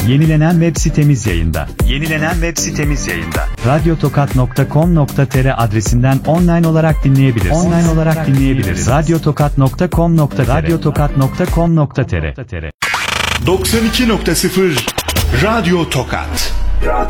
Yenilenen web sitemiz yayında. Radyotokat.com.tr adresinden online olarak dinleyebilirsiniz. Radyotokat.com.tr 92.0 Radyo Tokat.